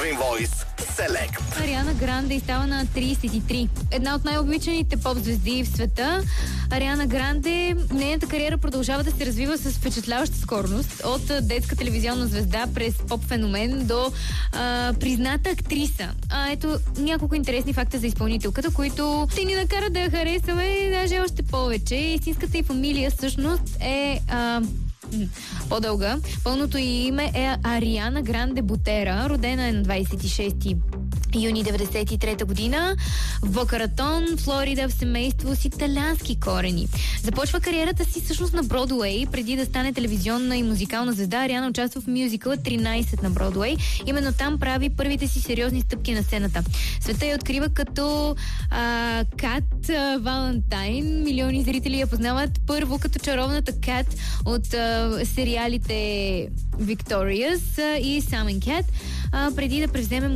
Southern Voice Select. Ариана Гранде става на 33. Една от най-обичаните поп-звезди в света. Ариана Гранде, нейната кариера продължава да се развива с впечатляваща скорост. От детска телевизионна звезда през поп-феномен до призната актриса. Ето няколко интересни факта за изпълнителката, които ще ни накарат да я харесаме даже още повече. Истинската й фамилия всъщност е по-дълга. Пълното й име е Ариана Гранде Бутера. Родена е на 26 юни 93 година в Бока Ратон, Флорида, в семейство с италиански корени. Започва кариерата си всъщност на Бродуей. Преди да стане телевизионна и музикална звезда, Ариана участва в мюзикъла 13 на Бродуей. Именно там прави първите си сериозни стъпки на сцената. Света я открива като Кат Валентайн. Милиони зрители я познават първо като чаровната Кат от сериалите Victorious и Sam and Cat, преди да превземе